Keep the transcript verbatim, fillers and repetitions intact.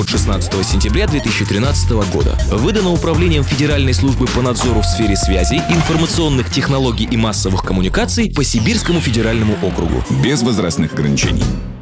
шестнадцатого сентября две тысячи тринадцатого года. Выдано Управлением Федеральной службы по надзору в сфере связи, информационных технологий и массовых коммуникаций по Сибирскому федеральному округу. Без возрастных ограничений.